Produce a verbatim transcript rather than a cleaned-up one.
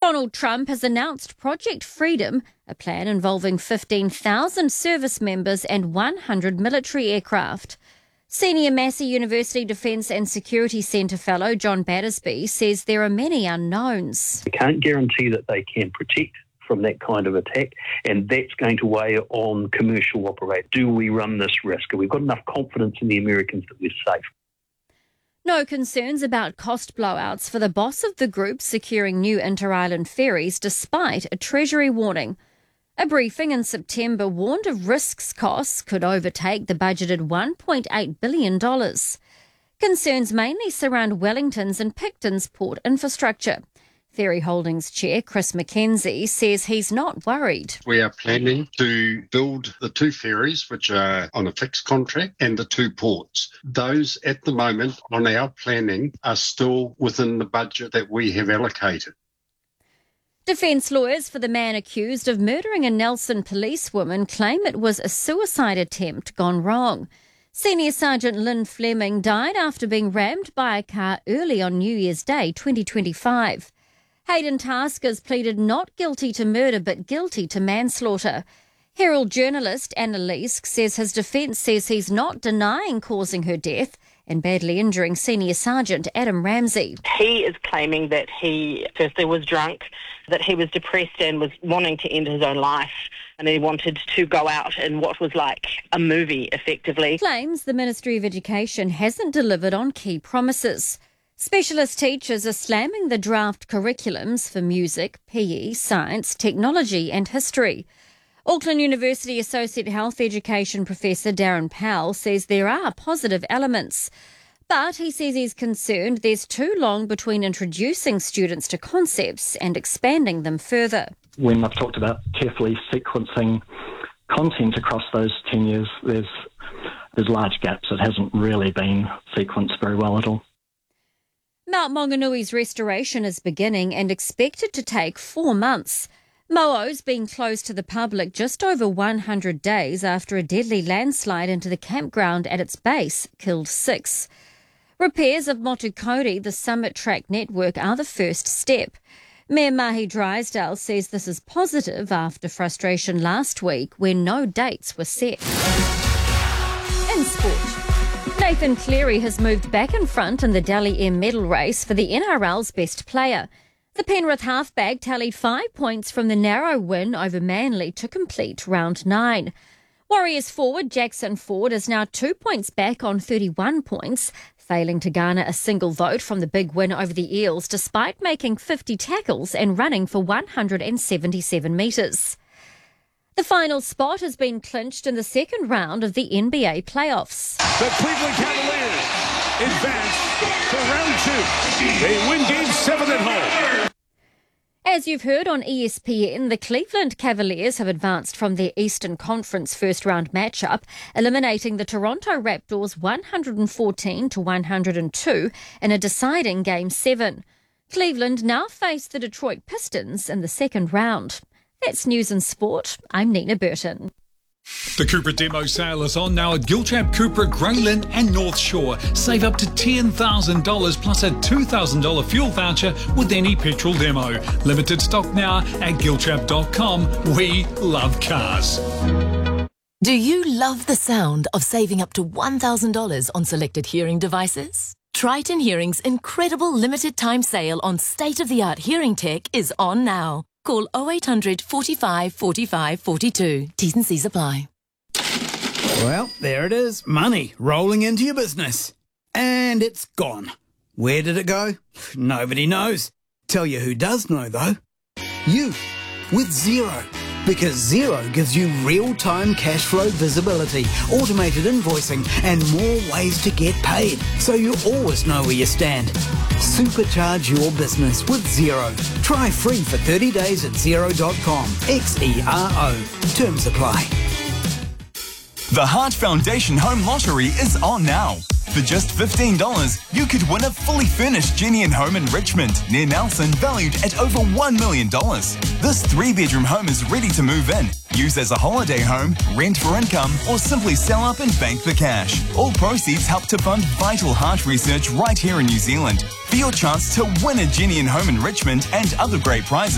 Donald Trump has announced Project Freedom, a plan involving fifteen thousand service members and one hundred military aircraft. Senior Massey University Defence and Security Centre fellow John Battersby says there are many unknowns. We can't guarantee that they can protect from that kind of attack, and that's going to weigh on commercial operators. Do we run this risk? We've got enough confidence in the Americans that we're safe. No concerns about cost blowouts for the boss of the group securing new inter-island ferries despite a Treasury warning. A briefing in September warned of risks costs could overtake the budgeted one point eight billion dollars. Concerns mainly surround Wellington's and Picton's port infrastructure. Ferry Holdings Chair Chris McKenzie says he's not worried. We are planning to build the two ferries, which are on a fixed contract, and the two ports. Those at the moment on our planning are still within the budget that we have allocated. Defence lawyers for the man accused of murdering a Nelson policewoman claim it was a suicide attempt gone wrong. Senior Sergeant Lynn Fleming died after being rammed by a car early on New Year's Day twenty twenty-five. Hayden Taskers pleaded not guilty to murder but guilty to manslaughter. Herald journalist Anna Leask says his defence says he's not denying causing her death and badly injuring Senior Sergeant Adam Ramsey. He is claiming that he firstly was drunk, that he was depressed and was wanting to end his own life, and he wanted to go out in what was like a movie, effectively. Claims the Ministry of Education hasn't delivered on key promises. Specialist teachers are slamming the draft curriculums for music, P E, science, technology and history. Auckland University Associate Health Education Professor Darren Powell says there are positive elements, but he says he's concerned there's too long between introducing students to concepts and expanding them further. When I've talked about carefully sequencing content across those ten years, there's, there's large gaps. It hasn't really been sequenced very well at all. Mount Mauganui's restoration is beginning and expected to take four months. Mo'o's been closed to the public just over one hundred days after a deadly landslide into the campground at its base killed six. Repairs of Motukoti, the summit track network, are the first step. Mayor Mahi Drysdale says this is positive after frustration last week when no dates were set. In sport, Nathan Cleary has moved back in front in the Dally M medal race for the N R L's best player. The Penrith halfback tallied five points from the narrow win over Manly to complete round nine. Warriors forward Jackson Ford is now two points back on thirty-one points, failing to garner a single vote from the big win over the Eels despite making fifty tackles and running for one hundred seventy-seven metres. The final spot has been clinched in the second round of the N B A playoffs. The Cleveland Cavaliers advance to round two. They win game seven at home. As you've heard on E S P N, the Cleveland Cavaliers have advanced from their Eastern Conference first-round matchup, eliminating the Toronto Raptors one hundred fourteen to one hundred two in a deciding Game seven. Cleveland now face the Detroit Pistons in the second round. That's News and Sport. I'm Nina Burton. The Cupra demo sale is on now at Giltrap Cupra, Grayling and North Shore. Save up to ten thousand dollars plus a two thousand dollars fuel voucher with any petrol demo. Limited stock now at giltrap dot com. We love cars. Do you love the sound of saving up to one thousand dollars on selected hearing devices? Triton Hearing's incredible limited time sale on state-of-the-art hearing tech is on now. Call oh eight hundred, forty-five, forty-five, forty-two. T's and C's apply. Well, there it is. Money rolling into your business. And it's gone. Where did it go? Nobody knows. Tell you who does know, though. You. With Xero. Because Xero gives you real-time cash flow visibility, automated invoicing, and more ways to get paid, so you always know where you stand. Supercharge your business with Xero. Try free for thirty days at xero dot com. X E R O. Terms apply. The Heart Foundation Home Lottery is on now. For just fifteen dollars, you could win a fully furnished Genian home in Richmond, near Nelson, valued at over one million dollars. This three-bedroom home is ready to move in, use as a holiday home, rent for income, or simply sell up and bank the cash. All proceeds help to fund vital heart research right here in New Zealand. For your chance to win a Genian home in Richmond and other great prizes,